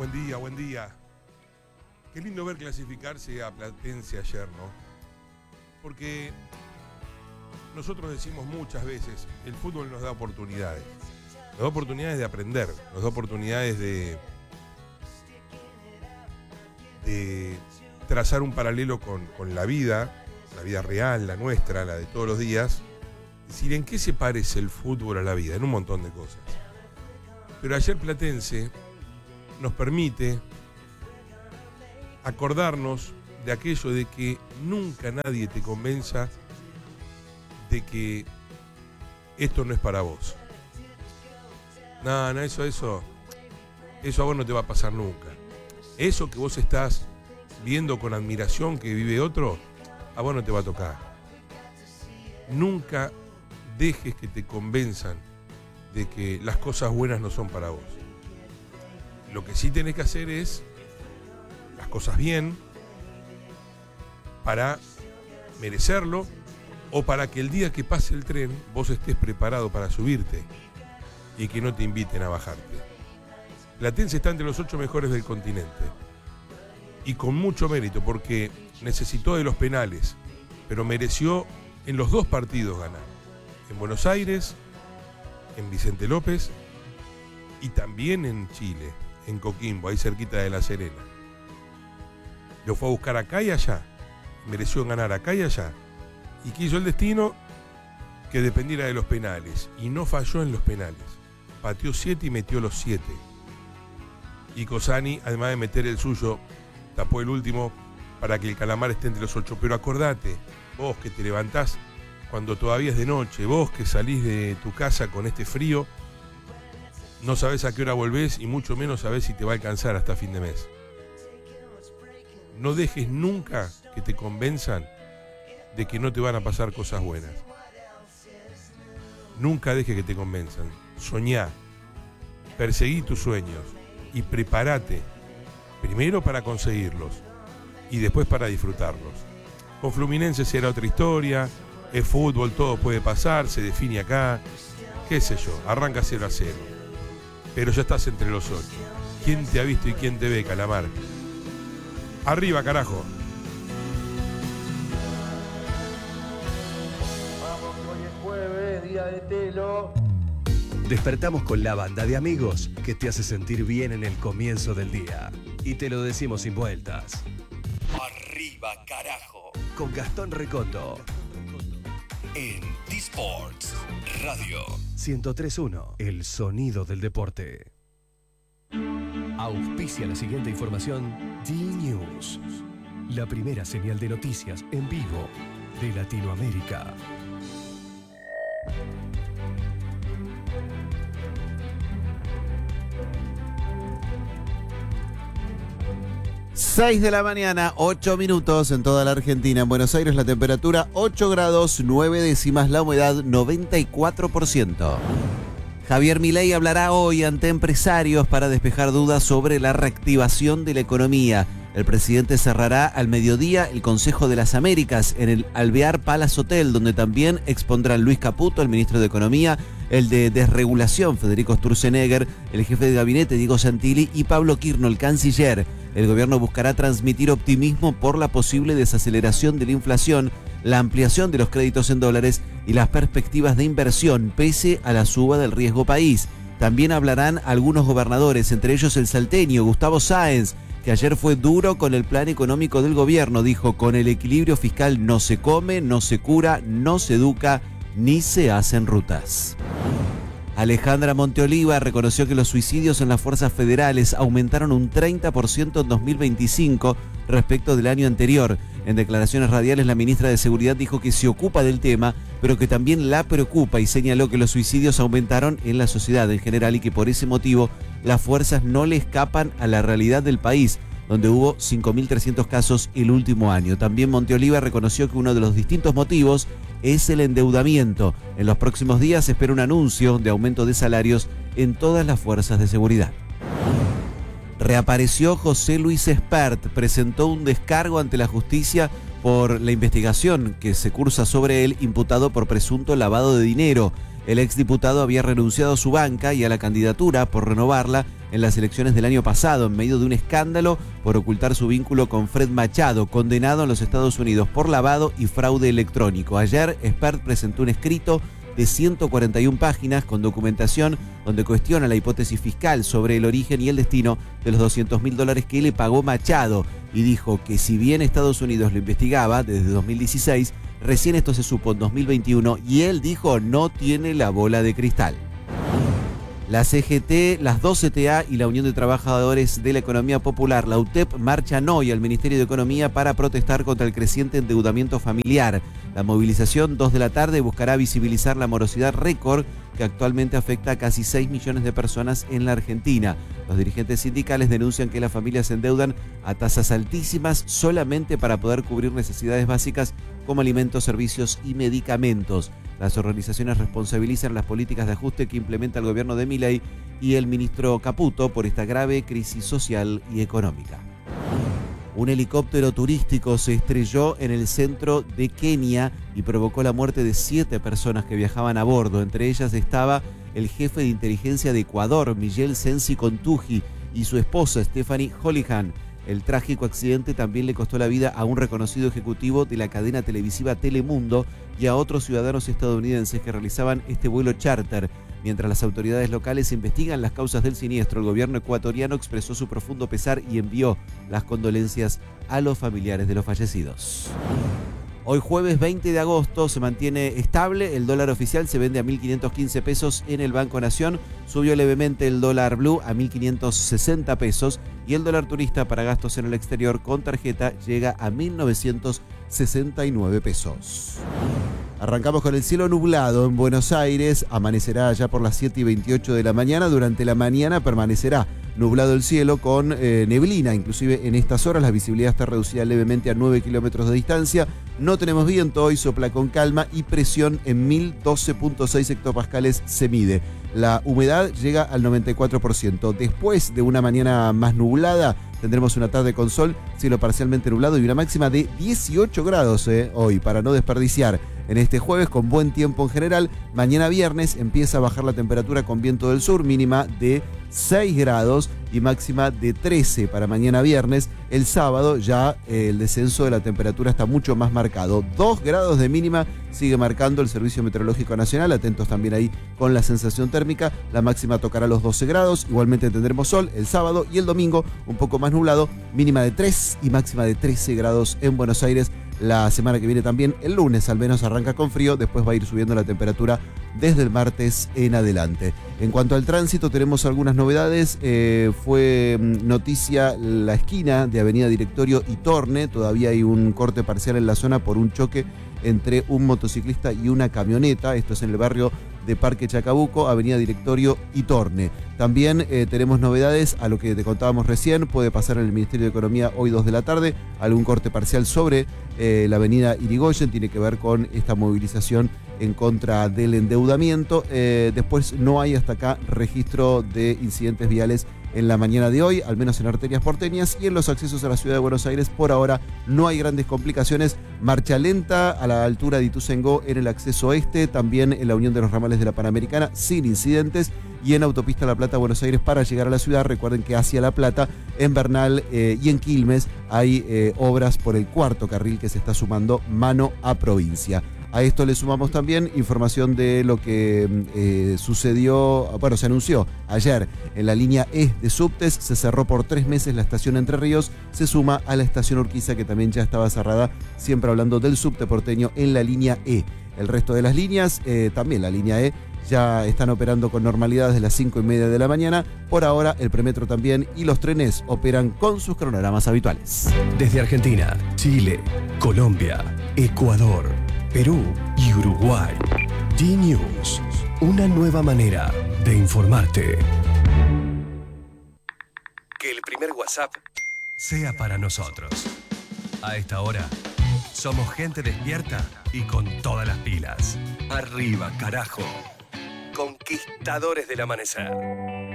Buen día, buen día. Qué lindo ver clasificarse a Platense ayer, ¿no? Porque nosotros decimos muchas veces, el fútbol nos da oportunidades. Nos da oportunidades de aprender, nos da oportunidades de trazar un paralelo con la vida real, la nuestra, la de todos los días. Es decir, ¿en qué se parece el fútbol a la vida? En un montón de cosas. Pero ayer Platense nos permite acordarnos de aquello de que nunca nadie te convenza de que esto no es para vos. No, eso a vos no te va a pasar nunca. Eso que vos estás viendo con admiración que vive otro, a vos no te va a tocar. Nunca dejes que te convenzan de que las cosas buenas no son para vos. Lo que sí tenés que hacer es las cosas bien para merecerlo o para que el día que pase el tren vos estés preparado para subirte y que no te inviten a bajarte. Platense está entre los 8 mejores del continente y con mucho mérito porque necesitó de los penales, pero mereció en los 2 partidos ganar. En Buenos Aires, en Vicente López y también en Chile, en Coquimbo, ahí cerquita de La Serena. Lo fue a buscar acá y allá, mereció ganar acá y allá, y quiso el destino que dependiera de los penales, y no falló en los penales. Pateó 7 y metió los 7. Y Cosani, además de meter el suyo, tapó el último para que el Calamar esté entre los 8. Pero acordate, vos que te levantás cuando todavía es de noche, vos que salís de tu casa con este frío, no sabés a qué hora volvés y mucho menos sabés si te va a alcanzar hasta fin de mes. No dejes nunca que te convenzan de que no te van a pasar cosas buenas. Nunca dejes que te convenzan. Soñá, perseguí tus sueños y prepárate primero para conseguirlos y después para disfrutarlos. Con Fluminense será otra historia, es fútbol, todo puede pasar, se define acá, qué sé yo, arranca 0-0. Pero ya estás entre los 8. ¿Quién te ha visto y quién te ve, Calamar? Arriba, carajo. Vamos, hoy es jueves, día de telo. Despertamos con la banda de amigos que te hace sentir bien en el comienzo del día. Y te lo decimos sin vueltas. Arriba, carajo. Con Gastón Recoto. En T-Sports Radio 103.1, el sonido del deporte. Auspicia la siguiente información D-News, la primera señal de noticias en vivo de Latinoamérica. Seis de la mañana, 8 minutos en toda la Argentina. En Buenos Aires la temperatura 8 grados 9 décimas, la humedad 94%. Javier Milei hablará hoy ante empresarios para despejar dudas sobre la reactivación de la economía. El presidente cerrará al mediodía el Consejo de las Américas en el Alvear Palace Hotel, donde también expondrán Luis Caputo, el ministro de Economía, el de Desregulación, Federico Sturzenegger, el jefe de gabinete, Diego Santilli, y Pablo Quirno, el canciller. El gobierno buscará transmitir optimismo por la posible desaceleración de la inflación, la ampliación de los créditos en dólares y las perspectivas de inversión, pese a la suba del riesgo país. También hablarán algunos gobernadores, entre ellos el salteño Gustavo Sáenz, que ayer fue duro con el plan económico del gobierno. Dijo: con el equilibrio fiscal no se come, no se cura, no se educa, ni se hacen rutas. Alejandra Monteoliva reconoció que los suicidios en las fuerzas federales aumentaron un 30% en 2025 respecto del año anterior. En declaraciones radiales, la ministra de Seguridad dijo que se ocupa del tema, pero que también la preocupa, y señaló que los suicidios aumentaron en la sociedad en general y que por ese motivo las fuerzas no le escapan a la realidad del país, donde hubo 5.300 casos el último año. También Monteoliva reconoció que uno de los distintos motivos es el endeudamiento. En los próximos días se espera un anuncio de aumento de salarios en todas las fuerzas de seguridad. Reapareció José Luis Espert, presentó un descargo ante la justicia por la investigación que se cursa sobre él, imputado por presunto lavado de dinero. El exdiputado había renunciado a su banca y a la candidatura por renovarla en las elecciones del año pasado, en medio de un escándalo por ocultar su vínculo con Fred Machado, condenado en los Estados Unidos por lavado y fraude electrónico. Ayer, Spert presentó un escrito de 141 páginas con documentación donde cuestiona la hipótesis fiscal sobre el origen y el destino de los $200.000 que le pagó Machado, y dijo que si bien Estados Unidos lo investigaba desde 2016, recién esto se supo en 2021 y él dijo no tiene la bola de cristal. La CGT, las dos CTA y la Unión de Trabajadores de la Economía Popular, la UTEP, marchan hoy al Ministerio de Economía para protestar contra el creciente endeudamiento familiar. La movilización, 2 de la tarde, buscará visibilizar la morosidad récord que actualmente afecta a casi 6 millones de personas en la Argentina. Los dirigentes sindicales denuncian que las familias se endeudan a tasas altísimas solamente para poder cubrir necesidades básicas como alimentos, servicios y medicamentos. Las organizaciones responsabilizan las políticas de ajuste que implementa el gobierno de Milei y el ministro Caputo por esta grave crisis social y económica. Un helicóptero turístico se estrelló en el centro de Kenia y provocó la muerte de 7 personas que viajaban a bordo. Entre ellas estaba el jefe de inteligencia de Ecuador, Miguel Sensi Contuji, y su esposa, Stephanie Holihan. El trágico accidente también le costó la vida a un reconocido ejecutivo de la cadena televisiva Telemundo y a otros ciudadanos estadounidenses que realizaban este vuelo charter. Mientras las autoridades locales investigan las causas del siniestro, el gobierno ecuatoriano expresó su profundo pesar y envió las condolencias a los familiares de los fallecidos. Hoy jueves 20 de agosto se mantiene estable, el dólar oficial se vende a 1.515 pesos en el Banco Nación, subió levemente el dólar blue a 1.560 pesos y el dólar turista para gastos en el exterior con tarjeta llega a 1.969 pesos. Arrancamos con el cielo nublado en Buenos Aires, amanecerá ya por las 7:28 de la mañana, durante la mañana permanecerá nublado el cielo con neblina, inclusive en estas horas la visibilidad está reducida levemente a 9 kilómetros de distancia, no tenemos viento, hoy sopla con calma y presión en 1012.6 hectopascales se mide. La humedad llega al 94%. Después de una mañana más nublada, tendremos una tarde con sol, cielo parcialmente nublado y una máxima de 18 grados hoy, para no desperdiciar. En este jueves con buen tiempo en general, mañana viernes empieza a bajar la temperatura con viento del sur, mínima de 6 grados y máxima de 13 para mañana viernes. El sábado ya el descenso de la temperatura está mucho más marcado. 2 grados de mínima sigue marcando el Servicio Meteorológico Nacional, atentos también ahí con la sensación térmica. La máxima tocará los 12 grados, igualmente tendremos sol el sábado y el domingo un poco más nublado, mínima de 3 y máxima de 13 grados en Buenos Aires. La semana que viene también, el lunes al menos arranca con frío, después va a ir subiendo la temperatura desde el martes en adelante. En cuanto al tránsito tenemos algunas novedades, fue noticia la esquina de Avenida Directorio y Torne, todavía hay un corte parcial en la zona por un choque entre un motociclista y una camioneta, esto es en el barrio de Parque Chacabuco, Avenida Directorio y Torne. También tenemos novedades a lo que te contábamos recién, puede pasar en el Ministerio de Economía hoy 2 de la tarde, algún corte parcial sobre la avenida Irigoyen, tiene que ver con esta movilización en contra del endeudamiento. Después no hay hasta acá registro de incidentes viales en la mañana de hoy, al menos en arterias porteñas, y en los accesos a la ciudad de Buenos Aires por ahora no hay grandes complicaciones. Marcha lenta a la altura de Ituzaingó en el acceso este, también en la unión de los ramales de la Panamericana sin incidentes, y en autopista La Plata Buenos Aires para llegar a la ciudad. Recuerden que hacia La Plata, en Bernal y en Quilmes hay obras por el cuarto carril que se está sumando mano a provincia. A esto le sumamos también información de lo que sucedió, bueno, se anunció ayer en la línea E de subtes, se cerró por 3 meses la estación Entre Ríos, se suma a la estación Urquiza que también ya estaba cerrada, siempre hablando del subte porteño en la línea E. El resto de las líneas, también la línea E, ya están operando con normalidad desde las 5:30 de la mañana. Por ahora el premetro también y los trenes operan con sus cronogramas habituales. Desde Argentina, Chile, Colombia, Ecuador, Perú y Uruguay. D-News, una nueva manera de informarte. Que el primer WhatsApp sea para nosotros. A esta hora, somos gente despierta y con todas las pilas. Arriba, carajo. Conquistadores del amanecer.